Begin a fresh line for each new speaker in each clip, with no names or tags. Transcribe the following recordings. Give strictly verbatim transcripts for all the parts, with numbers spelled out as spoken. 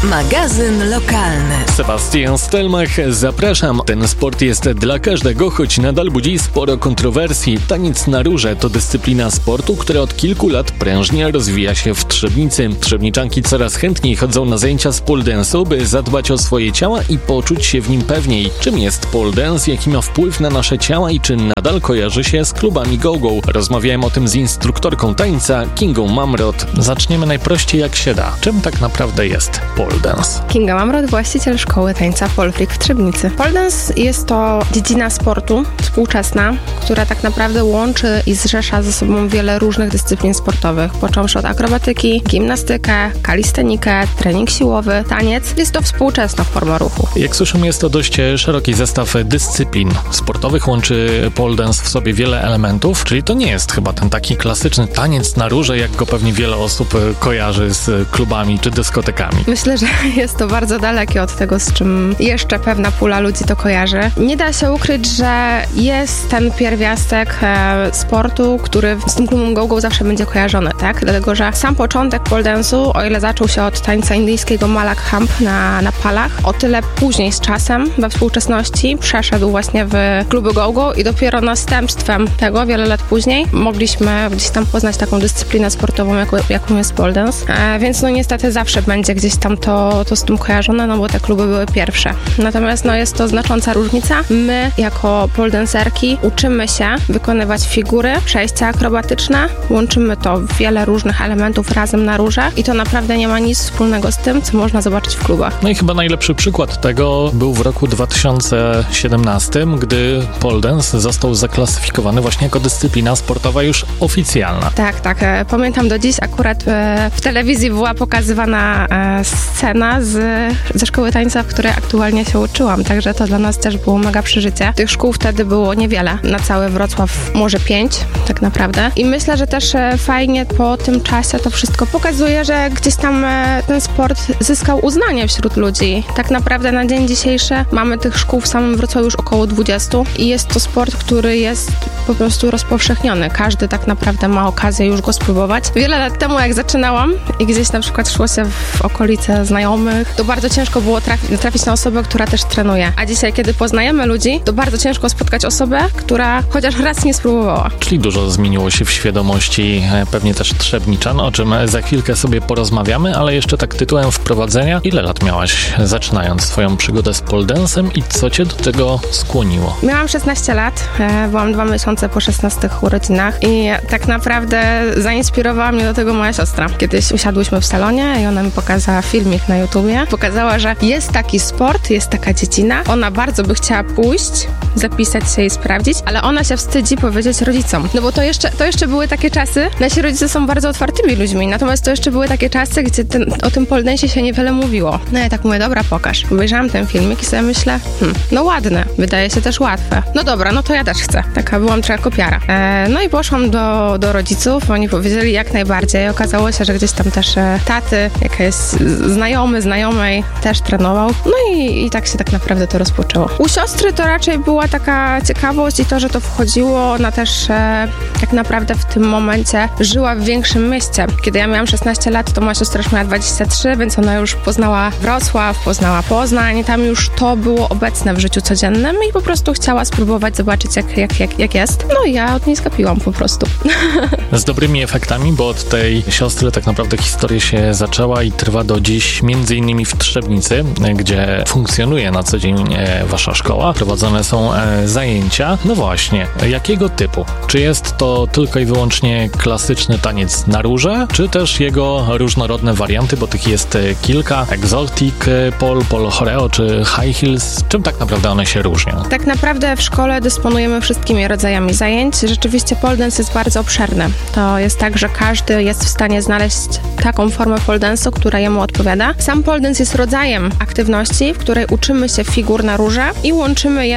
Magazyn lokalny.
Sebastian Stelmach, zapraszam. Ten sport jest dla każdego, choć nadal budzi sporo kontrowersji. Taniec na rurze to dyscyplina sportu, która od kilku lat prężnie rozwija się w Trzebnicy. Trzebniczanki coraz chętniej chodzą na zajęcia z pole dance'u, by zadbać o swoje ciała i poczuć się w nim pewniej. Czym jest pole dance, jaki ma wpływ na nasze ciała i czy nadal kojarzy się z klubami go-go? Rozmawiałem o tym z instruktorką tańca Kingą Mamrot. Zaczniemy najprościej jak się da. Czym tak naprawdę jest pole dance?
Kinga Mamrot, właściciel szkoły tańca Pole Freak w Trzebnicy. Pole dance jest to dziedzina sportu współczesna, która tak naprawdę łączy i zrzesza ze sobą wiele różnych dyscyplin sportowych, począwszy od akrobatyki, gimnastykę, kalistenikę, trening siłowy, taniec. Jest to współczesna forma ruchu.
Jak słyszymy, jest to dość szeroki zestaw dyscyplin sportowych. Łączy pole dance w sobie wiele elementów, czyli to nie jest chyba ten taki klasyczny taniec na rurze, jak go pewnie wiele osób kojarzy z klubami czy dyskotekami.
Myślę, że jest to bardzo dalekie od tego, z czym jeszcze pewna pula ludzi to kojarzy. Nie da się ukryć, że jest ten pierwiastek e, sportu, który z tym klubem go-go zawsze będzie kojarzony, tak? Dlatego, że sam początek pole dance'u, o ile zaczął się od tańca indyjskiego Malak Hump na, na palach, o tyle później z czasem we współczesności przeszedł właśnie w kluby go-go i dopiero następstwem tego, wiele lat później, mogliśmy gdzieś tam poznać taką dyscyplinę sportową, jaką, jaką jest pole dance. E, więc no niestety zawsze będzie gdzieś tam to, to z tym kojarzone, no bo te kluby były pierwsze. Natomiast no jest to znacząca różnica. My jako pole dancerki uczymy się wykonywać figury, przejścia akrobatyczne, łączymy to wiele różnych elementów razem na rurze i to naprawdę nie ma nic wspólnego z tym, co można zobaczyć w klubach.
No i chyba najlepszy przykład tego był w roku dwa tysiące siedemnastym, gdy pole dance został zaklasyfikowany właśnie jako dyscyplina sportowa już oficjalna.
Tak, tak. Pamiętam do dziś, akurat w telewizji była pokazywana scena z, ze szkoły tańca, w której aktualnie się uczyłam, także to dla nas też było mega przeżycie. Tych szkół wtedy było niewiele. Na cały Wrocław może pięć, tak naprawdę. I myślę, że też fajnie po tym czasie to wszystko pokazuje, że gdzieś tam ten sport zyskał uznanie wśród ludzi. Tak naprawdę na dzień dzisiejszy mamy tych szkół w samym Wrocławiu już około dwudziestu i jest to sport, który jest po prostu rozpowszechniony. Każdy tak naprawdę ma okazję już go spróbować. Wiele lat temu, jak zaczynałam i gdzieś na przykład szło się w okolice znajomych, to bardzo ciężko było trafi- trafić na osobę, która też trenuje. A dzisiaj, kiedy poznajemy ludzi, to bardzo ciężko spotkać osobę, która chociaż raz nie spróbowała.
Czyli dużo zmieniło się w świadomości pewnie też trzebniczan, o czym za chwilkę sobie porozmawiamy, ale jeszcze tak tytułem wprowadzenia. Ile lat miałaś, zaczynając swoją przygodę z pole dance'em i co cię do tego skłoniło?
Miałam szesnaście lat, byłam dwa miesiące po szesnastych urodzinach i tak naprawdę zainspirowała mnie do tego moja siostra. Kiedyś usiadłyśmy w salonie i ona mi pokazała filmik na YouTubie. Pokazała, że jest taki sport, jest taka dziedzina. Ona bardzo by chciała pójść, zapisać się i sprawdzić, ale ona się wstydzi powiedzieć rodzicom. No bo to jeszcze, to jeszcze były takie czasy, nasi rodzice są bardzo otwartymi ludźmi, natomiast to jeszcze były takie czasy, gdzie ten, o tym pole dance się niewiele mówiło. No ja tak mówię, dobra, pokaż. Obejrzałam ten filmik i sobie myślę, hmm, no ładne, wydaje się też łatwe. No dobra, no to ja też chcę. Taka byłam trochę kopiara. E, no i poszłam do, do rodziców, oni powiedzieli jak najbardziej. Okazało się, że gdzieś tam też e, taty, jakaś znajomy, znajomej też trenował. No i, i tak się tak naprawdę to rozpoczęło. U siostry to raczej była taka ciekawość i to, że to wchodziło, ona też e, tak naprawdę w tym momencie żyła w większym mieście. Kiedy ja miałam szesnaście lat, to moja siostra już miała dwadzieścia trzy, więc ona już poznała Wrocław, poznała Poznań i tam już to było obecne w życiu codziennym i po prostu chciała spróbować, zobaczyć jak, jak, jak, jak jest. No i ja od niej skapiłam po prostu.
Z dobrymi efektami, bo od tej siostry tak naprawdę historia się zaczęła i trwa do dziś, między innymi w Trzebnicy, gdzie funkcjonuje na co dzień e, wasza szkoła. Prowadzone są e, zajęcia. No właśnie, jakiego typu? Czy jest to tylko i wyłącznie klasyczny taniec na rurze, czy też jego różnorodne warianty, bo tych jest e, kilka. Exotic pole, pole choreo czy high heels. Czym tak naprawdę one się różnią?
Tak naprawdę w szkole dysponujemy wszystkimi rodzajami zajęć. Rzeczywiście pole dance jest bardzo obszerny. To jest tak, że każdy jest w stanie znaleźć taką formę pole dance'u, która jemu odpowiada. Sam pole dance jest rodzajem aktywności, w której uczymy się figur na rurze i łączymy je następnie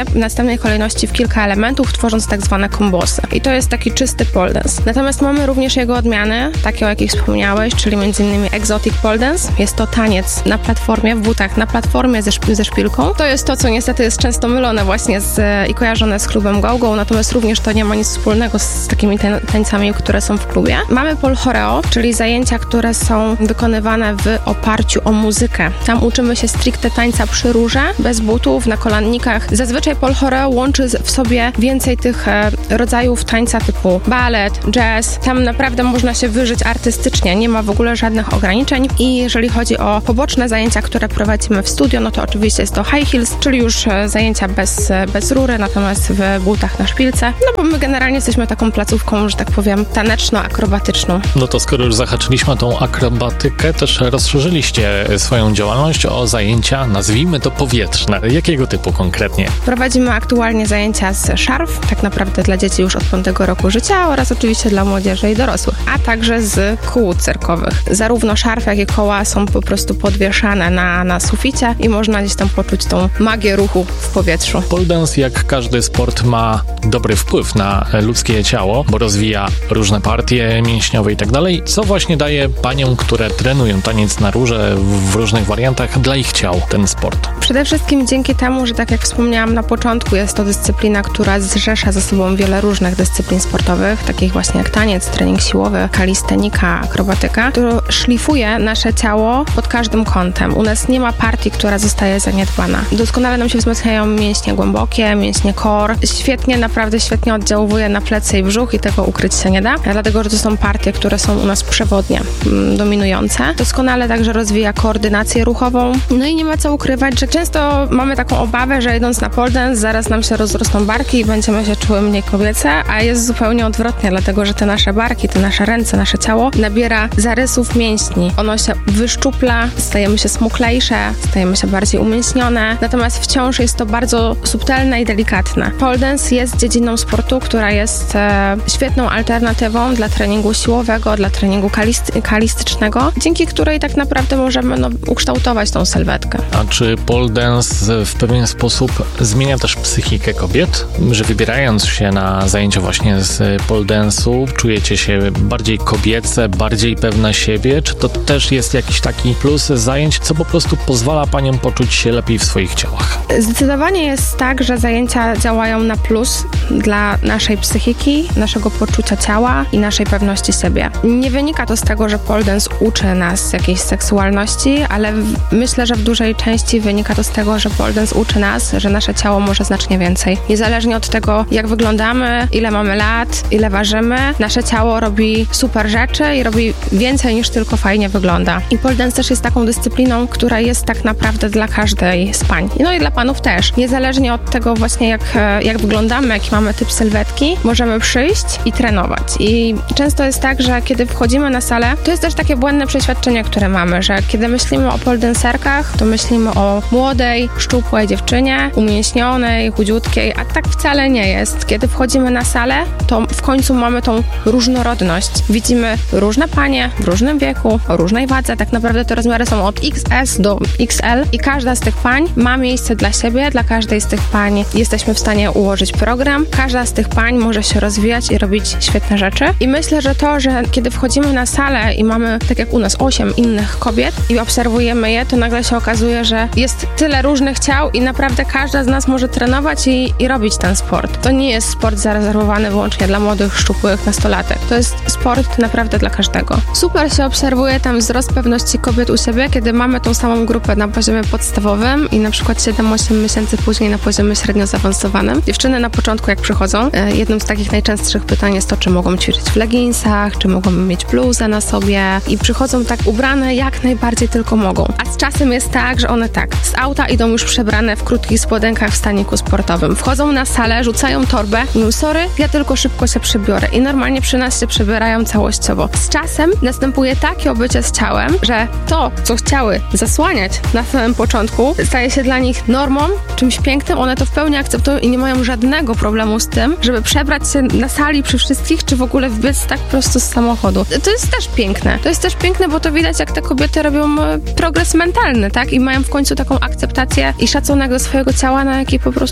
następnej kolejności w kilka elementów, tworząc tak zwane kombosy. I to jest taki czysty pole dance. Natomiast mamy również jego odmiany, takie o jakich wspomniałeś, czyli między innymi exotic pole dance. Jest to taniec na platformie, w butach, na platformie ze, szp- ze szpilką. To jest to, co niestety jest często mylone właśnie z, i kojarzone z klubem go-go, natomiast również to nie ma nic wspólnego z takimi tań- tańcami, które są w klubie. Mamy pole choreo, czyli zajęcia, które są wykonywane w oparciu o muzykę. Tam uczymy się stricte tańca przy rurze, bez butów, na kolannikach. Zazwyczaj pole choreo łączy w sobie więcej tych e, rodzajów tańca typu balet, jazz. Tam naprawdę można się wyżyć artystycznie, nie ma w ogóle żadnych ograniczeń. I jeżeli chodzi o poboczne zajęcia, które prowadzimy w studio, no to oczywiście jest to high heels, czyli już e, zajęcia bez, e, bez rury, natomiast w butach na szpilce. No bo my generalnie jesteśmy taką placówką, że tak powiem, taneczno-akrobatyczną.
No to skoro już zahaczyliśmy o tą akrobatykę, też rozszerzyliście swoją działalność o zajęcia, nazwijmy to powietrzne. Jakiego typu konkretnie?
Prowadzimy aktualnie zajęcia z szarf, tak naprawdę dla dzieci już od piątego roku życia oraz oczywiście dla młodzieży i dorosłych, a także z kół cyrkowych. Zarówno szarf, jak i koła są po prostu podwieszane na, na suficie i można gdzieś tam poczuć tą magię ruchu w powietrzu.
Pole dance, jak każdy sport, ma dobry wpływ na ludzkie ciało, bo rozwija różne partie mięśniowe i tak dalej. Co właśnie daje paniom, które trenują taniec na rurze w różnych wariantach, dla ich ciał ten sport?
Przede wszystkim dzięki temu, że tak jak wspomniałam na początku, jest to dyscyplina, która zrzesza ze sobą wiele różnych dyscyplin sportowych, takich właśnie jak taniec, trening siłowy, kalistenika, akrobatyka, to szlifuje nasze ciało pod każdym kątem. U nas nie ma partii, która zostaje zaniedbana. Doskonale nam się wzmacniają mięśnie głębokie, mięśnie core. Świetnie, naprawdę świetnie oddziałuje na plecy i brzuch i tego ukryć się nie da, dlatego że to są partie, które są u nas przewodnie mm, dominujące. Doskonale także rozwija koordynację ruchową. No i nie ma co ukrywać, że często mamy taką obawę, że idąc na pole dance zaraz nam się rozrosną barki i będziemy się czuły mniej kobiece, a jest zupełnie odwrotnie, dlatego że te nasze barki, te nasze ręce, nasze ciało nabiera zarysów mięśni. Ono się wyszczupla, stajemy się smuklejsze, stajemy się bardziej umięśnione, natomiast wciąż jest to bardzo subtelne i delikatne. Pole dance jest dziedziną sportu, która jest e, świetną alternatywą dla treningu siłowego, dla treningu kalist- kalistycznego, dzięki której tak naprawdę możemy no, ukształtować tą sylwetkę.
A czy pole dance w pewien sposób zmienia też psychikę kobiet? Że wybierając się na zajęcia właśnie z pole dance'u, czujecie się bardziej kobiece, bardziej pewne siebie? Czy to też jest jakiś taki plus zajęć, co po prostu pozwala paniom poczuć się lepiej w swoich ciałach?
Zdecydowanie jest tak, że zajęcia działają na plus dla naszej psychiki, naszego poczucia ciała i naszej pewności siebie. Nie wynika to z tego, że pole dance uczy nas jakiejś seksualności, ale w, myślę, że w dużej części wynika to z tego, że pole dance uczy nas, że nasze ciało może znacznie więcej. Niezależnie od tego, jak wyglądamy, ile mamy lat, ile ważymy, nasze ciało robi super rzeczy i robi więcej niż tylko fajnie wygląda. I pole dance też jest taką dyscypliną, która jest tak naprawdę dla każdej z pań. No i dla panów też. Niezależnie od tego właśnie, jak, jak wyglądamy, jaki mamy typ sylwetki, możemy przyjść i trenować. I często jest tak, że kiedy wchodzimy na salę, to jest też takie błędne przeświadczenie, które mamy, że kiedy myślimy o pole dancerkach, to myślimy o młodej, szczupłej dziewczynie, umięśnionej, chudziutkiej, a tak wcale nie jest. Kiedy wchodzimy na salę, to w końcu mamy tą różnorodność. Widzimy różne panie w różnym wieku, o różnej wadze. Tak naprawdę te rozmiary są od X S do X L i każda z tych pań ma miejsce dla siebie. Dla każdej z tych pań jesteśmy w stanie ułożyć program. Każda z tych pań może się rozwijać i robić świetne rzeczy. I myślę, że to, że kiedy wchodzimy na salę i mamy, tak jak u nas, osiem innych kobiet i obserwujemy je, to nagle się okazuje, że jest tyle różnych ciał i naprawdę każda z nas może trenować i, i robić ten sport. To nie jest sport zarezerwowany wyłącznie dla młodych, szczupłych nastolatek. To jest sport naprawdę dla każdego. Super się obserwuje tam wzrost pewności kobiet u siebie, kiedy mamy tą samą grupę na poziomie podstawowym i na przykład siedem osiem miesięcy później na poziomie średnio zaawansowanym. Dziewczyny na początku, jak przychodzą, jednym z takich najczęstszych pytań jest to, czy mogą ćwiczyć w leginsach, czy mogą mieć bluzę na sobie i przychodzą tak ubrane jak najbardziej tylko mogą. A z czasem jest tak, że one tak, z auta idą już przebrane w krótkich spodenkach w staniku sportowym. Wchodzą na salę, rzucają torbę, mówią, sorry, ja tylko szybko się przebiorę i normalnie przy nas się przebierają całościowo. Z czasem następuje takie obycie z ciałem, że to, co chciały zasłaniać na samym początku, staje się dla nich normą, czymś pięknym, one to w pełni akceptują i nie mają żadnego problemu z tym, żeby przebrać się na sali przy wszystkich, czy w ogóle wbiec tak prosto z samochodu. To jest też piękne. To jest też piękne, bo to widać, jak te kobiety robią progres mentalny, tak? I mają w końcu taką akceptację i szacunek do swojego ciała, na jaki po prostu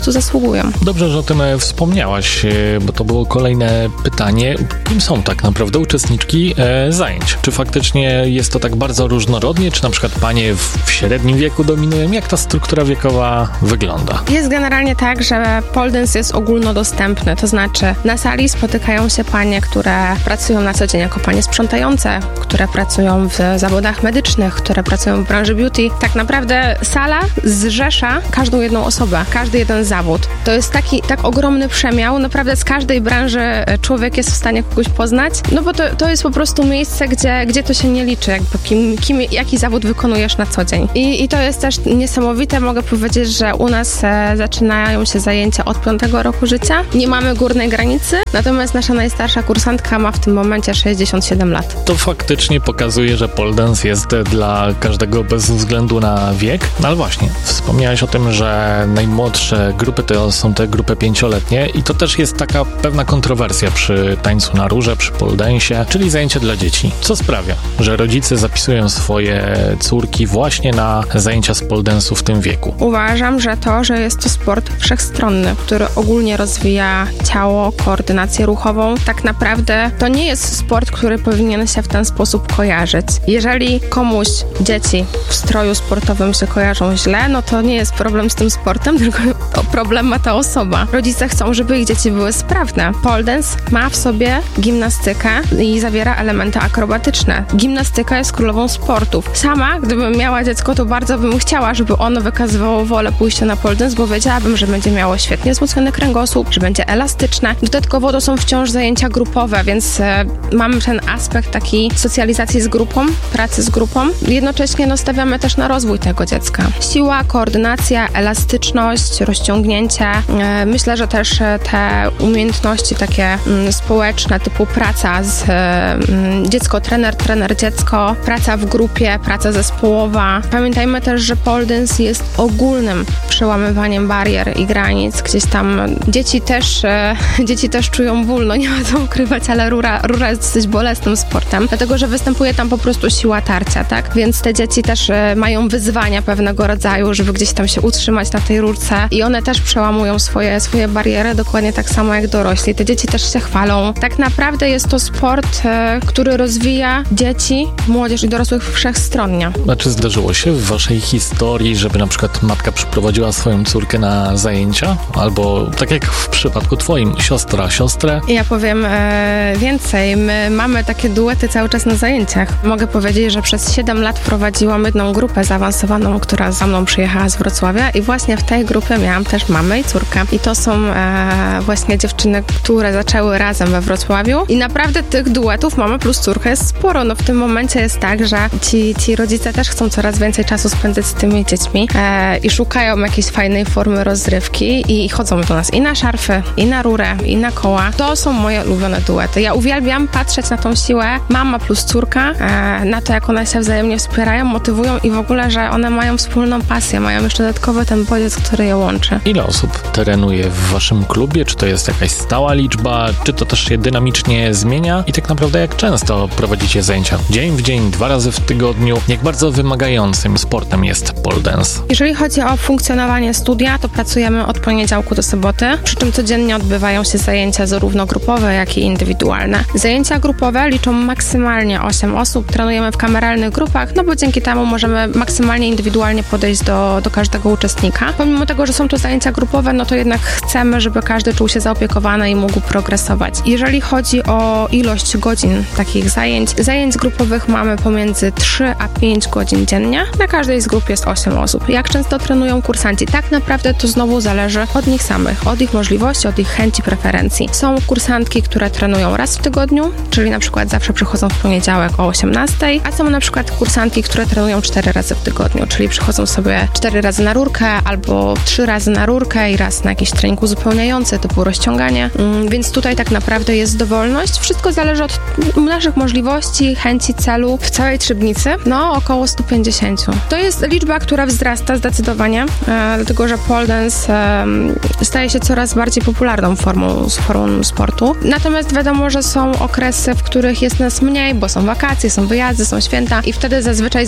prostu zasługują.
Dobrze, że o tym wspomniałaś, bo to było kolejne pytanie. Kim są tak naprawdę uczestniczki e, zajęć? Czy faktycznie jest to tak bardzo różnorodnie, czy na przykład panie w, w średnim wieku dominują? Jak ta struktura wiekowa wygląda?
Jest generalnie tak, że pole dance jest ogólnodostępny, to znaczy na sali spotykają się panie, które pracują na co dzień jako panie sprzątające, które pracują w zawodach medycznych, które pracują w branży beauty. Tak naprawdę sala zrzesza każdą jedną osobę, każdy jeden zawód. To jest taki tak ogromny przemiał, naprawdę z każdej branży człowiek jest w stanie kogoś poznać, no bo to, to jest po prostu miejsce, gdzie, gdzie to się nie liczy, jakby kim, kim, jaki zawód wykonujesz na co dzień. I, i to jest też niesamowite, mogę powiedzieć, że u nas e, zaczynają się zajęcia od piątego roku życia. Nie mamy górnej granicy, natomiast nasza najstarsza kursantka ma w tym momencie sześćdziesiąt siedem lat.
To faktycznie pokazuje, że pole dance jest dla każdego bez względu na wiek. No ale właśnie, wspomniałeś o tym, że najmłodsze grupy to są te grupy pięcioletnie i to też jest taka pewna kontrowersja przy tańcu na rurze, przy pole dance'ie, czyli zajęcia dla dzieci. Co sprawia, że rodzice zapisują swoje córki właśnie na zajęcia z pole dance'u w tym wieku?
Uważam, że to, że jest to sport wszechstronny, który ogólnie rozwija ciało, koordynację ruchową, tak naprawdę to nie jest sport, który powinien się w ten sposób kojarzyć. Jeżeli komuś dzieci w stroju sportowym się kojarzą źle, no to nie jest problem z tym sportem, tylko to problem ma ta osoba. Rodzice chcą, żeby ich dzieci były sprawne. Pole dance ma w sobie gimnastykę i zawiera elementy akrobatyczne. Gimnastyka jest królową sportów. Sama, gdybym miała dziecko, to bardzo bym chciała, żeby ono wykazywało wolę pójścia na pole dance, bo wiedziałabym, że będzie miało świetnie wzmocniony kręgosłup, że będzie elastyczne. Dodatkowo to są wciąż zajęcia grupowe, więc e, mamy ten aspekt takiej socjalizacji z grupą, pracy z grupą. Jednocześnie no, stawiamy też na rozwój tego dziecka. Siła, koordynacja, elastyczność, rozciągnięcie. E, myślę, że też e, te umiejętności takie m, społeczne, typu praca z e, m, dziecko, trener, trener, dziecko, praca w grupie, praca zespołowa. Pamiętajmy też, że pole dance jest ogólnym przełamywaniem barier i granic. Gdzieś tam dzieci też, e, dzieci też czują ból, no nie ma co ukrywać, ale rura, rura jest dosyć bolesnym sportem, dlatego, że występuje tam po prostu siła tarcia, tak? Więc te dzieci też e, mają wyzwania pewnego rodzaju, żeby gdzieś tam się utrzymać na tej rurce i one też przełamują swoje, swoje bariery, dokładnie tak samo jak dorośli. Te dzieci też się chwalą. Tak naprawdę jest to sport, e, który rozwija dzieci, młodzież i dorosłych wszechstronnie.
A czy zdarzyło się w waszej historii, żeby na przykład matka przyprowadziła swoją córkę na zajęcia? Albo tak jak w przypadku twoim, siostra, siostrę?
Ja powiem e, więcej. My mamy takie duety cały czas na zajęciach. Mogę powiedzieć, że przez siedem lat prowadziłam jedną grupę zaawansowaną, która za mną przyjechała z Wrocławia i właśnie w tej grupie miałam też mamę i córkę. I to są e, właśnie dziewczyny, które zaczęły razem we Wrocławiu i naprawdę tych duetów mama plus córka jest sporo. No w tym momencie jest tak, że ci, ci rodzice też chcą coraz więcej czasu spędzać z tymi dziećmi e, i szukają jakiejś fajnej formy rozrywki i chodzą do nas i na szarfy, i na rurę, i na koła. To są moje ulubione duety. Ja uwielbiam patrzeć na tą siłę mama plus córka, e, na to, jak one się wzajemnie wspierają, motywują i w ogóle, że one mają wspólną pasję, mają jeszcze dodatkowy ten bodziec, który je łączy.
Ile osób trenuje w waszym klubie? Czy to jest jakaś stała liczba? Czy to też się dynamicznie zmienia? I tak naprawdę jak często prowadzicie zajęcia? Dzień w dzień, dwa razy w tygodniu? Jak bardzo wymagającym sportem jest pole dance?
Jeżeli chodzi o funkcjonowanie studia, to pracujemy od poniedziałku do soboty, przy czym codziennie odbywają się zajęcia zarówno grupowe, jak i indywidualne. Zajęcia grupowe liczą maksymalnie osiem osób, trenujemy w kameralnych grupach, no bo dzięki temu możemy maksymalnie indywidualnie podejść do, do każdego uczestnika. Pomimo tego, że są to zajęcia grupowe, no to jednak chcemy, żeby każdy czuł się zaopiekowany i mógł progresować. Jeżeli chodzi o ilość godzin takich zajęć, zajęć grupowych mamy pomiędzy trzy a pięć godzin dziennie. Na każdej z grup jest osiem osób. Jak często trenują kursanci? Tak naprawdę to znowu zależy od nich samych, od ich możliwości, od ich chęci, preferencji. Są kursantki, które trenują raz w tygodniu, czyli na przykład zawsze przychodzą w poniedziałek o osiemnastej, a są na przykład kursantki, które trenują cztery razy w tygodniu, czyli przychodzą sobie cztery razy na rurkę albo trzy razy na rurkę i raz na jakiś trening uzupełniający typu rozciąganie. Mm, więc tutaj tak naprawdę jest dowolność. Wszystko zależy od naszych możliwości, chęci, celu. W całej Trzebnicy no około sto pięćdziesiąt. To jest liczba, która wzrasta zdecydowanie, e, dlatego że pole dance e, staje się coraz bardziej popularną formą, formą sportu. Natomiast wiadomo, że są okresy, w których jest nas mniej, bo są wakacje, są wyjazdy, są święta i wtedy zazwyczaj zwalniają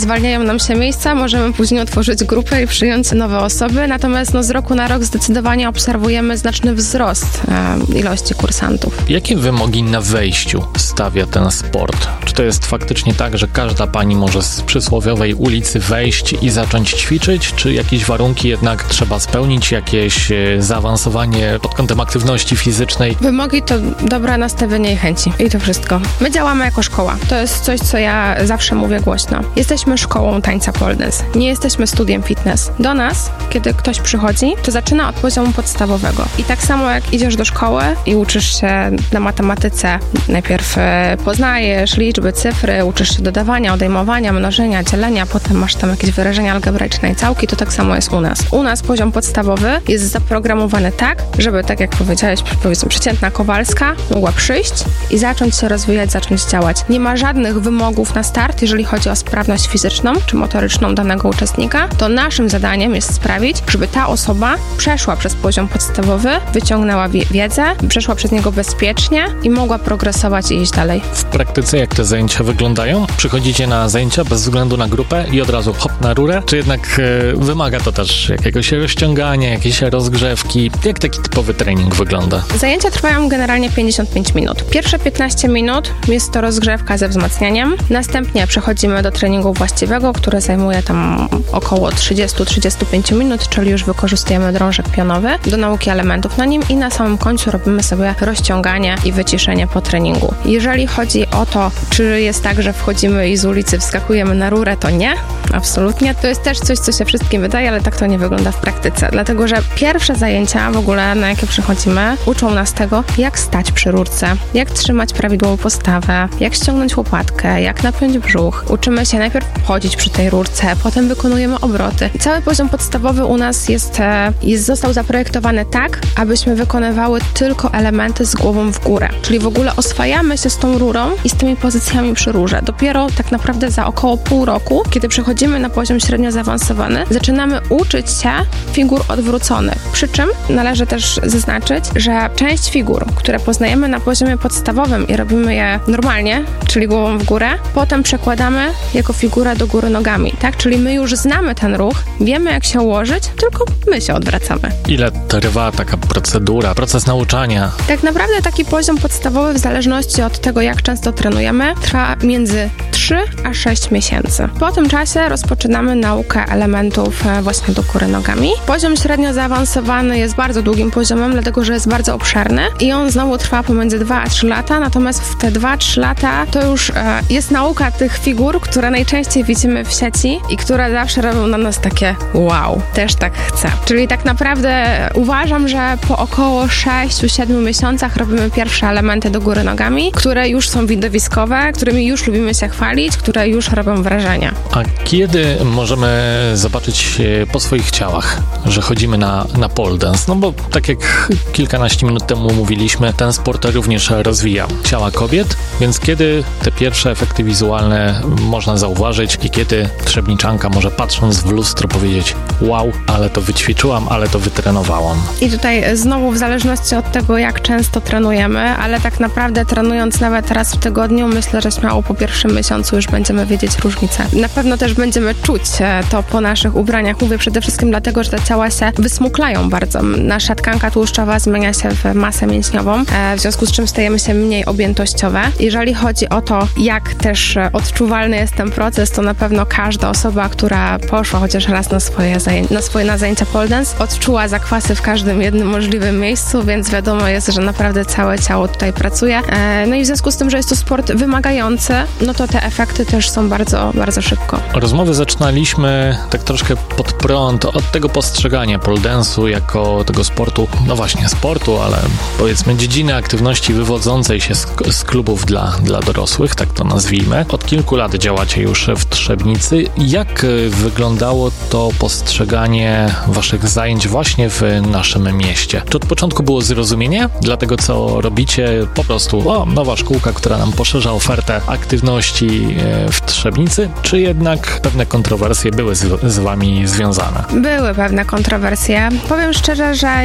nam się miejsca, możemy później otworzyć grupę i przyjąć nowe osoby, natomiast no, z roku na rok zdecydowanie obserwujemy znaczny wzrost e, ilości kursantów.
Jakie wymogi na wejściu stawia ten sport? Czy to jest faktycznie tak, że każda pani może z przysłowiowej ulicy wejść i zacząć ćwiczyć, czy jakieś warunki jednak trzeba spełnić, jakieś e, zaawansowanie pod kątem aktywności fizycznej?
Wymogi to dobre nastawienie i chęci. I to wszystko. My działamy jako szkoła. To jest coś, co ja zawsze mówię głośno. Jesteśmy szkołą tańca pole dance. Nie jesteśmy studiem fitness. Do nas, kiedy ktoś przychodzi, to zaczyna od poziomu podstawowego. I tak samo jak idziesz do szkoły i uczysz się na matematyce, najpierw poznajesz liczby, cyfry, uczysz się dodawania, odejmowania, mnożenia, dzielenia, potem masz tam jakieś wyrażenia algebraiczne i całki, to tak samo jest u nas. U nas poziom podstawowy jest zaprogramowany tak, żeby, tak jak powiedziałeś, powiedzmy przeciętna Kowalska mogła przyjść i zacząć się rozwijać, zacząć działać. Nie ma żadnych wymogów na start, jeżeli chodzi o sprawność fizyczną czy motoryczną danego uczestnika, to naszym zadaniem jest sprawić, żeby ta osoba przeszła przez poziom podstawowy, wyciągnęła wiedzę, przeszła przez niego bezpiecznie i mogła progresować i iść dalej.
W praktyce jak te zajęcia wyglądają? Przychodzicie na zajęcia bez względu na grupę i od razu hop na rurę? Czy jednak e, wymaga to też jakiegoś rozciągania, jakiejś rozgrzewki? Jak taki typowy trening wygląda?
Zajęcia trwają generalnie pięćdziesiąt pięć minut. Pierwsze piętnaście minut jest to rozgrzewka ze wzmacnianiem. Następnie przechodzimy do treningu właściwego, który zajmuje tam około trzydzieści do trzydziestu pięciu minut, czyli już wykorzystujemy drążek pionowy do nauki elementów na nim i na samym końcu robimy sobie rozciąganie i wyciszenie po treningu. Jeżeli chodzi o to, czy jest tak, że wchodzimy i z ulicy wskakujemy na rurę, to nie. Absolutnie. To jest też coś, co się wszystkim wydaje, ale tak to nie wygląda w praktyce. Dlatego, że pierwsze zajęcia w ogóle, na jakie przychodzimy, uczą nas tego, jak stać przy rurce, jak trzymać prawidłową postawę, jak ściągnąć łopatkę, jak napiąć brzuch. Uczymy się najpierw chodzić przy tej rurce, potem wykonujemy obroty. I cały poziom podstawowy u nas jest, jest, został zaprojektowany tak, abyśmy wykonywały tylko elementy z głową w górę. Czyli w ogóle oswajamy się z tą rurą i z tymi pozycjami przy rurze. Dopiero tak naprawdę za około pół roku, kiedy przechodzimy na poziom średnio zaawansowany, zaczynamy uczyć się figur odwróconych. Przy czym należy też zaznaczyć, że część figur, które poznajemy na poziomie podstawowym i robimy je normalnie, czyli głową w górę, potem przekładamy jako figurę do góry nogami, tak? Czyli my już znamy ten ruch, wiemy jak się ułożyć, tylko my się odwracamy.
Ile trwa taka procedura, proces nauczania?
Tak naprawdę taki poziom podstawowy w zależności od tego, jak często trenujemy, trwa między trzy a sześć miesięcy. Po tym czasie rozpoczynamy naukę elementów właśnie do góry nogami. Poziom średnio zaawansowany jest bardzo długim poziomem, dlatego że jest bardzo obszerny i on znowu trwa pomiędzy dwa a trzy lata, natomiast w te dwa a trzy lata to już e, jest nauka tych figur, które najczęściej widzimy w sieci i które zawsze robią na nas takie wow, też tak chcę. Czyli tak naprawdę uważam, że po około sześciu siedmiu miesiącach robimy pierwsze elementy do góry nogami, które już są widowiskowe, którymi już lubimy się chwalić, które już robią wrażenie.
A kiedy możemy zobaczyć po swoich ciałach, że chodzimy na, na pole dance? No bo tak jak kilkanaście minut temu mówiliśmy, ten sport również rozwija ciała kobiet, więc kiedy te pierwsze efekty wizualne można zauważyć i kiedy trzebniczanka może patrząc w lustro powiedzieć wow, ale to wyćwiczyłam, ale to wytrenowałam.
I tutaj znowu w zależności od tego, jak często trenujemy, ale tak naprawdę trenując nawet raz w tygodniu, myślę, że śmiało po pierwszym miesiącu już będziemy wiedzieć różnicę. Na pewno też będziemy czuć to po naszych ubraniach. Mówię przede wszystkim dlatego, że te ciała się wysmuklają bardzo. Nasza tkanka tłuszczowa zmienia się w masę mięśniową, w związku z czym stajemy się mniej objętościowe. Jeżeli chodzi o to, jak też odczuwalny jest ten proces, to na pewno każda osoba, która poszła chociaż raz na swoje, zaję- na swoje na zajęcia pole dance, odczuła zakwasy w każdym jednym możliwym miejscu, więc wiadomo jest, że naprawdę całe ciało tutaj pracuje. No i w związku z tym, że jest to sport wymagający, no to te efekty też są bardzo, bardzo szybko.
Rozmowy zaczynaliśmy tak troszkę pod prąd od tego postrzegania pole dance'u jako tego sportu, no właśnie sportu, ale powiedzmy dziedziny aktywności wywodzącej się z, z klubów dla, dla dorosłych, tak to nazwijmy. Od kilku lat działacie już w Trzebnicy. Jak wyglądało to postrzeganie waszych zajęć właśnie w naszym mieście? Czy od początku było zrozumienie dla tego, co robicie? Po prostu, o, nowa szkółka, która nam poszerza ofertę aktywności w Trzebnicy, czy jednak jednak pewne kontrowersje były z, z wami związane.
Były pewne kontrowersje. Powiem szczerze, że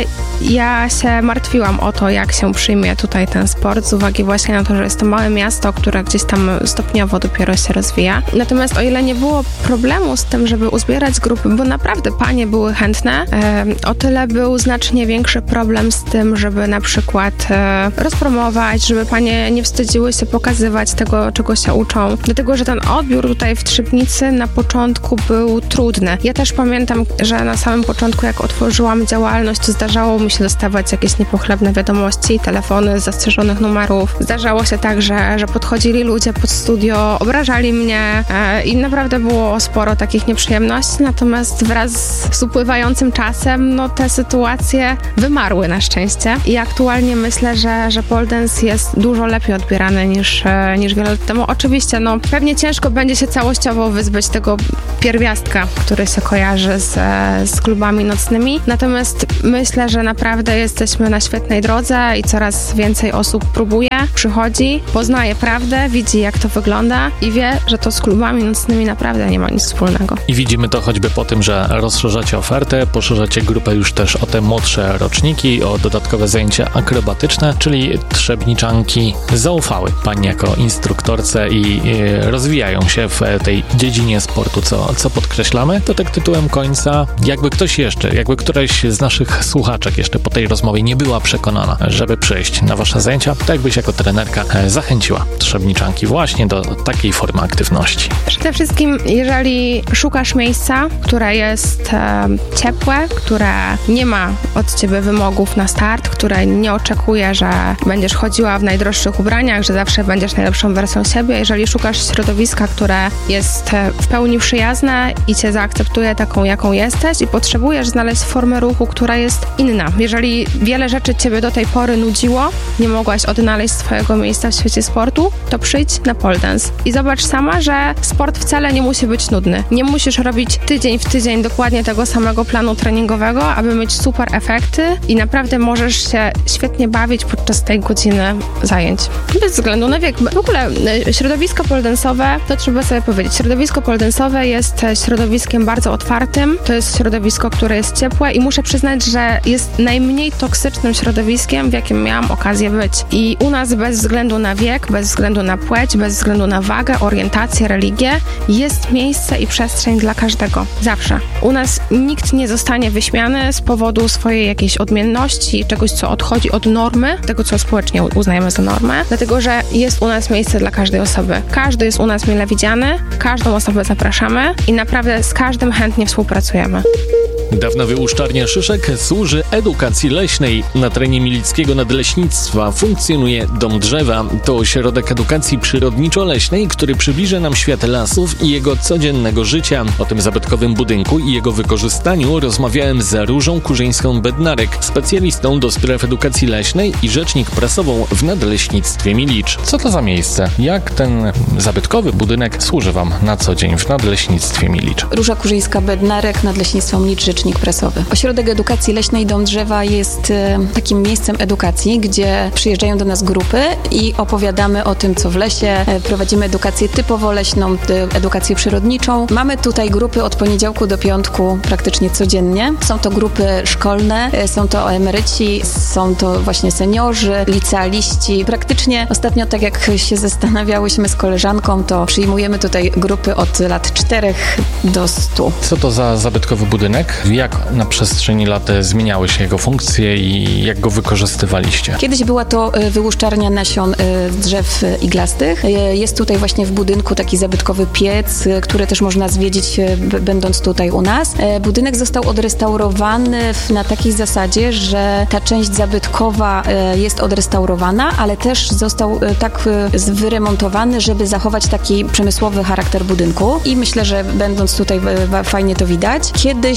ja się martwiłam o to, jak się przyjmie tutaj ten sport, z uwagi właśnie na to, że jest to małe miasto, które gdzieś tam stopniowo dopiero się rozwija. Natomiast o ile nie było problemu z tym, żeby uzbierać grupy, bo naprawdę panie były chętne, e, o tyle był znacznie większy problem z tym, żeby na przykład e, rozpromować, żeby panie nie wstydziły się pokazywać tego, czego się uczą. Dlatego, że ten odbiór tutaj w Trzebnicy na początku był trudny. Ja też pamiętam, że na samym początku, jak otworzyłam działalność, to zdarzało mi się dostawać jakieś niepochlebne wiadomości, telefony z zastrzeżonych numerów. Zdarzało się tak, że, że podchodzili ludzie pod studio, obrażali mnie e, i naprawdę było sporo takich nieprzyjemności, natomiast wraz z upływającym czasem, no te sytuacje wymarły na szczęście i aktualnie myślę, że, że pole dance jest dużo lepiej odbierany niż, e, niż wiele lat temu. Oczywiście, no pewnie ciężko będzie się całościowo wyzbyć tego pierwiastka, który się kojarzy z, z klubami nocnymi, natomiast myślę, że naprawdę jesteśmy na świetnej drodze i coraz więcej osób próbuje, przychodzi, poznaje prawdę, widzi jak to wygląda i wie, że to z klubami nocnymi naprawdę nie ma nic wspólnego.
I widzimy to choćby po tym, że rozszerzacie ofertę, poszerzacie grupę już też o te młodsze roczniki, o dodatkowe zajęcia akrobatyczne, czyli trzebniczanki zaufały pani jako instruktorce i rozwijają się w tej dziedzinie sportu, co, co podkreślamy. To tak tytułem końca, jakby ktoś jeszcze, jakby któraś z naszych słuchaczek jeszcze po tej rozmowie nie była przekonana, żeby przyjść na wasze zajęcia, to jakbyś jako trenerka zachęciła trzebniczanki właśnie do takiej formy aktywności.
Przede wszystkim, jeżeli szukasz miejsca, które jest e, ciepłe, które nie ma od ciebie wymogów na start, które nie oczekuje, że będziesz chodziła w najdroższych ubraniach, że zawsze będziesz najlepszą wersją siebie, jeżeli szukasz środowiska, które jest w pełni przyjazne i cię zaakceptuje taką, jaką jesteś i potrzebujesz znaleźć formę ruchu, która jest inna. Jeżeli wiele rzeczy ciebie do tej pory nudziło, nie mogłaś odnaleźć swojego miejsca w świecie sportu, to przyjdź na pole dance i zobacz sama, że sport wcale nie musi być nudny. Nie musisz robić tydzień w tydzień dokładnie tego samego planu treningowego, aby mieć super efekty i naprawdę możesz się świetnie bawić podczas tej godziny zajęć. Bez względu na wiek. W ogóle środowisko pole dance'owe, to trzeba sobie powiedzieć, środowisko pole dance'owe jest środowiskiem bardzo otwartym, to jest środowisko, które jest ciepłe i muszę przyznać, że jest najmniej toksycznym środowiskiem, w jakim miałam okazję być. I u nas bez względu na wiek, bez względu na płeć, bez względu na wagę, orientację, religię, jest miejsce i przestrzeń dla każdego. Zawsze. U nas nikt nie zostanie wyśmiany z powodu swojej jakiejś odmienności, czegoś, co odchodzi od normy, tego, co społecznie uznajemy za normę, dlatego, że jest u nas miejsce dla każdej osoby. Każdy jest u nas mile widziany, każdą osobę zapraszamy i naprawdę z każdym chętnie współpracujemy.
Dawna wyłuszczarnia Szyszek służy edukacji leśnej. Na terenie Milickiego Nadleśnictwa funkcjonuje Dom Drzewa. To ośrodek edukacji przyrodniczo-leśnej, który przybliży nam świat lasów i jego codziennego życia. O tym zabytkowym budynku i jego wykorzystaniu rozmawiałem z Różą Kurzyńską-Bednarek, specjalistą do spraw edukacji leśnej i rzecznik prasową w Nadleśnictwie Milicz. Co to za miejsce? Jak ten zabytkowy budynek służy wam na co dzień w Nadleśnictwie Milicz?
Róża Kurzyńska-Bednarek, Nadleśnictwo Milicz, rzecznik prasowy. Ośrodek Edukacji Leśnej Dom Drzewa jest e, takim miejscem edukacji, gdzie przyjeżdżają do nas grupy i opowiadamy o tym, co w lesie. E, prowadzimy edukację typowo leśną, e, edukację przyrodniczą. Mamy tutaj grupy od poniedziałku do piątku praktycznie codziennie. Są to grupy szkolne, e, są to emeryci, są to właśnie seniorzy, licealiści. Praktycznie ostatnio, tak jak się zastanawiałyśmy z koleżanką, to przyjmujemy tutaj grupy od lat czterech do stu.
Co to za zabytkowy budynek? Jak na przestrzeni lat zmieniały się jego funkcje i jak go wykorzystywaliście?
Kiedyś była to wyłuszczarnia nasion drzew iglastych. Jest tutaj właśnie w budynku taki zabytkowy piec, który też można zwiedzić, będąc tutaj u nas. Budynek został odrestaurowany na takiej zasadzie, że ta część zabytkowa jest odrestaurowana, ale też został tak wyremontowany, żeby zachować taki przemysłowy charakter budynku i myślę, że będąc tutaj fajnie to widać. Kiedyś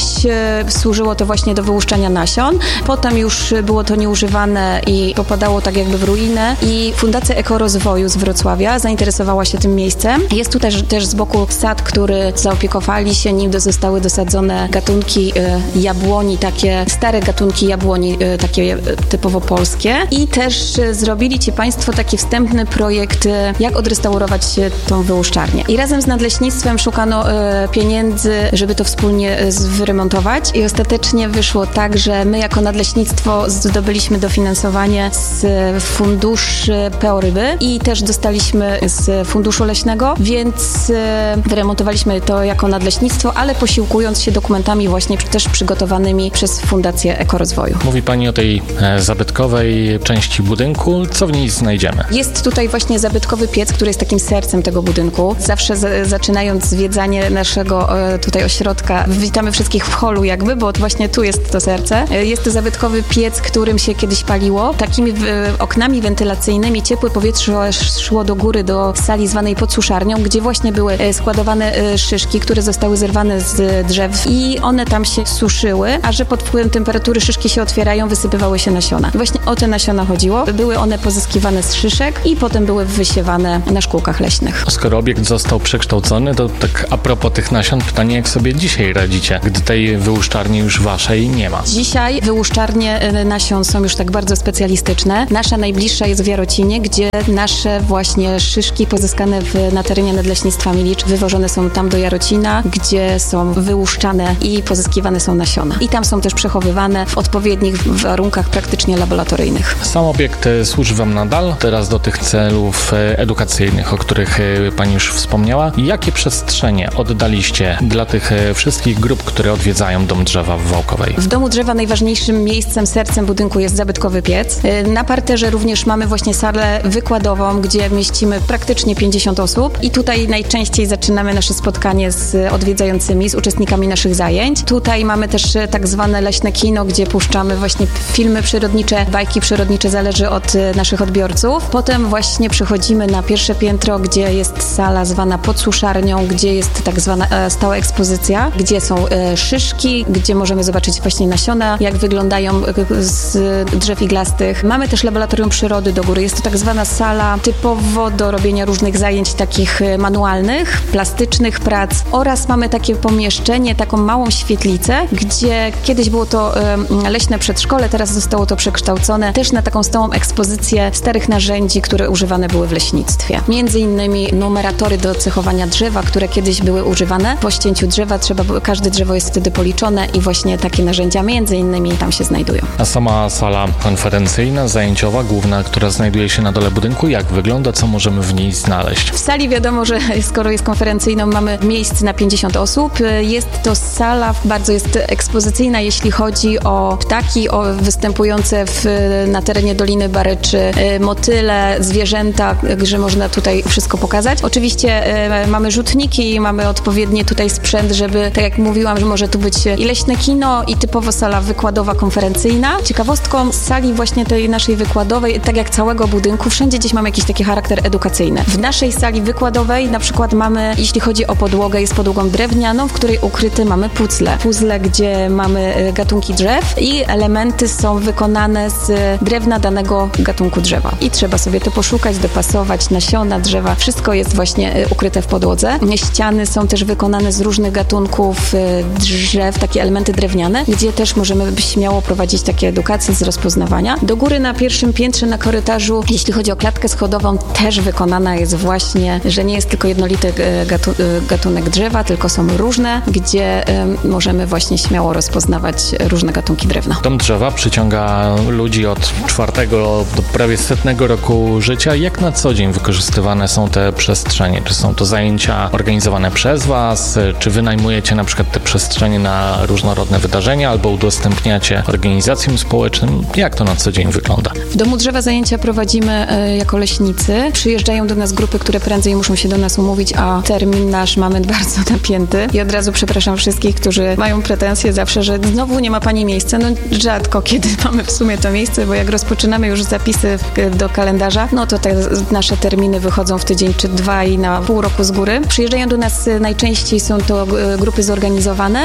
służyło to właśnie do wyłuszczania nasion. Potem już było to nieużywane i popadało tak jakby w ruinę i Fundacja Ekorozwoju z Wrocławia zainteresowała się tym miejscem. Jest tutaj też z boku sad, który zaopiekowali się nim, zostały dosadzone gatunki y, jabłoni, takie stare gatunki jabłoni, y, takie y, typowo polskie. I też y, zrobili ci Państwo taki wstępny projekt, y, jak odrestaurować y, tą wyłuszczarnię. I razem z Nadleśnictwem szukano y, pieniędzy, żeby to wspólnie y, wyremontować i ostatecznie wyszło tak, że my jako Nadleśnictwo zdobyliśmy dofinansowanie z funduszy P O Ryby i też dostaliśmy z Funduszu Leśnego, więc y, wyremontowaliśmy to jako Nadleśnictwo, ale posiłkując się dokumentami właśnie też przygotowanymi przez Fundację Ekorozwoju.
Mówi Pani o tej e, zabytkowej części budynku. Co w niej znajdziemy?
Jest tutaj właśnie zabytkowy piec, który jest takim sercem tego budynku. Zawsze z, zaczynając zwiedzanie naszego e, tutaj ośrodka, witamy wszystkich w holu jakby, bo właśnie tu jest to serce. E, jest to zabytkowy piec, którym się kiedyś paliło. Takimi w, e, oknami wentylacyjnymi ciepłe powietrze szło do góry, do sali zwanej podsuszarnią, gdzie właśnie były e, składowane e, szyszki, które zostały zerwane z drzew i one tam się suszyły, a że pod wpływem temperatury szyszki się otwierają, wysypywały się nasiona. I właśnie o te nasiona chodziło. Były one pozyskiwane z szyszek i potem były wysiewane na szkółkach leśnych.
Skoro obiekt został przekształcony, to tak a propos tych nasion, pytanie, jak sobie dzisiaj radzicie, gdy tej wyłuszczarni już waszej nie ma?
Dzisiaj wyłuszczarnie nasion są już tak bardzo specjalistyczne. Nasza najbliższa jest w Jarocinie, gdzie nasze właśnie szyszki pozyskane w, na terenie Nadleśnictwa Milicz wywożone są tam do Jarocina, gdzie są wyłuszczane i pozyskiwane są nasiona. I tam są też przechowywane w odpowiednich warunkach praktycznie laboratoryjnych.
Sam obiekt służy wam nadal, teraz do tych celów edukacyjnych, o których Pani już wspomniała. Jakie przestrzenie oddaliście dla tych wszystkich grup, które odwiedzają Dom Drzewa w Wałkowej?
W Domu Drzewa najważniejszym miejscem, sercem budynku jest zabytkowy piec. Na parterze również mamy właśnie salę wykładową, gdzie mieścimy praktycznie pięćdziesiąt osób i tutaj najczęściej zaczynamy nasze spotkanie z odwiedzającymi, z uczestnikami naszych zajęć. Tutaj mamy też tak zwane leśne kino, gdzie puszczamy właśnie filmy przyrodnicze, bajki przyrodnicze, zależy od naszych odbiorców. Potem właśnie przechodzimy na pierwsze piętro, gdzie jest sala zwana podsuszarnią, gdzie jest tak zwana stała ekspozycja, gdzie są szyszki, gdzie możemy zobaczyć właśnie nasiona, jak wyglądają z drzew iglastych. Mamy też laboratorium przyrody do góry. Jest to tak zwana sala typowo do robienia różnych zajęć takich manualnych, plastycznych prac oraz mamy takie pomieszczenie, taką małą świetlicę, gdzie kiedyś było to y, leśne przedszkole, teraz zostało to przekształcone też na taką stałą ekspozycję starych narzędzi, które używane były w leśnictwie. Między innymi numeratory do cechowania drzewa, które kiedyś były używane. Po ścięciu drzewa trzeba, każde drzewo jest wtedy policzone i właśnie takie narzędzia między innymi tam się znajdują.
A sama sala konferencyjna, zajęciowa, główna, która znajduje się na dole budynku, jak wygląda, co możemy w niej znaleźć?
W sali wiadomo, że skoro jest konferencyjną, mamy miejsce na pięćdziesiąt osób. Jest to sala, bardzo jest ekspozycyjna, jeśli chodzi o ptaki o występujące w, na terenie Doliny Baryczy, motyle, zwierzęta, że można tutaj wszystko pokazać. Oczywiście e, mamy rzutniki, mamy odpowiedni tutaj sprzęt, żeby, tak jak mówiłam, że może tu być i leśne kino, i typowo sala wykładowa, konferencyjna. Ciekawostką z sali właśnie tej naszej wykładowej, tak jak całego budynku, wszędzie gdzieś mamy jakiś taki charakter edukacyjny. W naszej sali wykładowej na przykład mamy, jeśli chodzi o podłogę, jest podłogą drewnianą, w której ukryte mamy puzzle. Puzzle, gdzie mamy gatunki drzew i elementy są wykonane z drewna danego gatunku drzewa. I trzeba sobie to poszukać, dopasować, nasiona drzewa. Wszystko jest właśnie ukryte w podłodze. Ściany są też wykonane z różnych gatunków drzew, takie elementy drewniane, gdzie też możemy śmiało prowadzić takie edukacje z rozpoznawania. Do góry na pierwszym piętrze, na korytarzu, jeśli chodzi o klatkę schodową, też wykonana jest właśnie, że nie jest tylko jednolity gatu- gatunek drzewa, tylko są różne, gdzie y, możemy właśnie śmiało rozpoznawać różne gatunki drewna.
Dom Drzewa przyciąga ludzi od czwartego do prawie setnego roku życia. Jak na co dzień wykorzystywane są te przestrzenie? Czy są to zajęcia organizowane przez Was? Czy wynajmujecie na przykład te przestrzenie na różnorodne wydarzenia albo udostępniacie organizacjom społecznym? Jak to na co dzień wygląda?
W Domu Drzewa zajęcia prowadzimy y, jako leśnicy. Przyjeżdżają do nas grupy, które prędzej muszą się do nas umówić, a termin nasz mamy bardzo napięty. I od razu przepraszam wszystkich, którzy mają pretensje zawsze, że znowu nie ma Pani miejsca. No rzadko kiedy mamy w sumie to miejsce, bo jak rozpoczynamy już zapisy do kalendarza, no to te nasze terminy wychodzą w tydzień czy dwa i na pół roku z góry. Przyjeżdżają do nas najczęściej, są to grupy zorganizowane, przedszkola,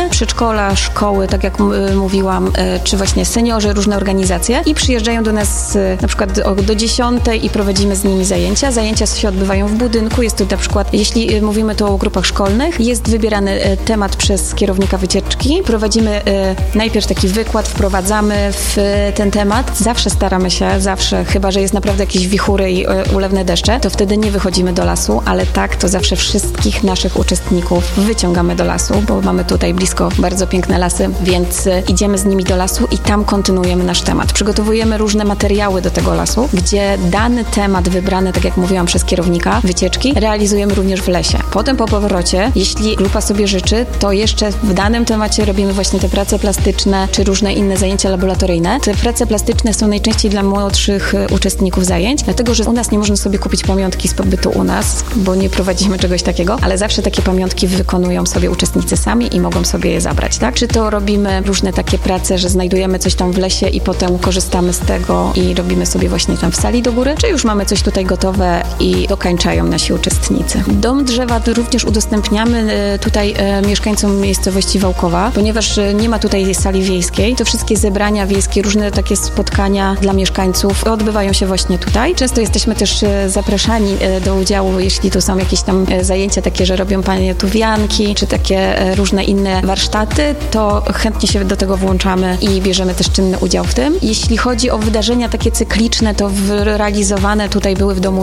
przedszkola, szkoły, tak jak m- mówiłam, e, czy właśnie seniorzy, różne organizacje i przyjeżdżają do nas e, na przykład o, do dziesiątej i prowadzimy z nimi zajęcia. Zajęcia się odbywają w budynku. Jest to na przykład, jeśli e, mówimy tu o grupach szkolnych, jest wybierany e, temat przez kierownika wycieczki. Prowadzimy e, najpierw taki wykład, wprowadzamy w e, ten temat. Zawsze staramy się, zawsze, chyba że jest naprawdę jakieś wichury i e, ulewne deszcze, to wtedy nie wychodzimy do lasu, ale tak, to zawsze wszystkich naszych uczestników wyciągamy do lasu, bo mamy tutaj blisko bardzo piękne lasy, więc e, idziemy z nimi do lasu i tam kontynuujemy nasz temat. Przygotowujemy różne materiały do tego lasu, gdzie dany temat wybrany, tak jak mówiłam, przez kierownika wycieczki, realizujemy również w lesie. Potem po powrocie, jeśli grupa sobie życzy, to jeszcze w danym temacie robimy właśnie te prace plastyczne, czy różne inne zajęcia laboratoryjne. Te prace plastyczne są najczęściej dla młodszych e, uczestników zajęć, dlatego, że u nas nie można sobie kupić pamiątki z pobytu u nas, bo nie prowadzimy czegoś takiego, ale zawsze takie pamiątki wykonują sobie uczestnicy sami i mogą sobie je zabrać, tak? Czy to robimy różne takie prace, że znajdujemy coś tam w lesie i potem korzystamy z tego i robimy sobie właśnie tam w sali do góry, czy już mamy coś tutaj gotowe i dokańczają nasi uczestnicy. Dom drzewa również udostępniamy tutaj mieszkańcom miejscowości Wałkowa, ponieważ nie ma tutaj sali wiejskiej, to wszystkie zebrania wiejskie, różne takie spotkania dla mieszkańców odbywają się właśnie tutaj. Często jesteśmy też zapraszani do udziału, jeśli tu są jakieś tam zajęcia takie, że robią panie tu wianki, czy takie różne inne warsztaty, to chętnie się do tego włączamy i bierzemy też czynny udział w tym. Jeśli chodzi o wydarzenia takie cykliczne, to realizowane tutaj były w domu